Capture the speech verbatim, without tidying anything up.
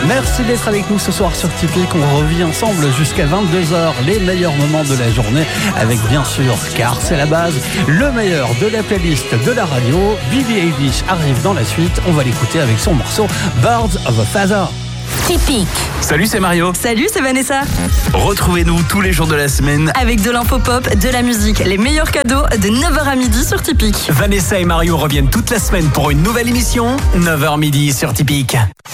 Merci d'être avec nous ce soir sur Tipeee. On revit ensemble jusqu'à vingt-deux heures les meilleurs moments de la journée avec bien sûr, car c'est la base, le meilleur de la playlist de la radio. Billie Eilish arrive dans la suite. On va l'écouter avec son morceau Birds of a Feather. Tipeee. Salut, c'est Mario. Salut, c'est Vanessa. Retrouvez-nous tous les jours de la semaine avec de l'info pop, de la musique, les meilleurs cadeaux de neuf heures à midi sur Tipeee. Vanessa et Mario reviennent toute la semaine pour une nouvelle émission, neuf heures midi sur Tipeee.